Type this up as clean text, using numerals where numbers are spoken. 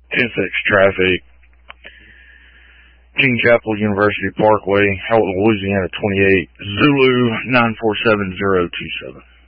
10-6 traffic, King Chapel University Parkway, Howell, Louisiana 28, Zulu 947027.